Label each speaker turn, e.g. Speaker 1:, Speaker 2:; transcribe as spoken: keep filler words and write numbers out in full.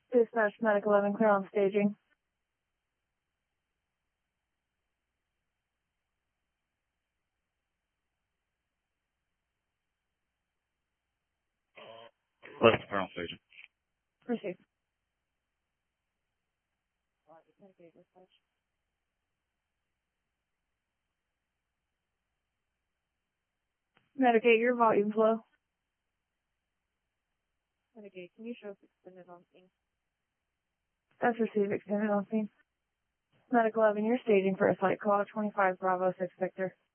Speaker 1: Dispatch Medic eleven, clear on staging.
Speaker 2: eleven, clear on station.
Speaker 1: Proceed. Medicate your volume flow.
Speaker 3: Medicate, can you show us extended on scene?
Speaker 1: That's received, extended on scene. Medic eleven, you're staging for a site call, twenty-five Bravo six Victor.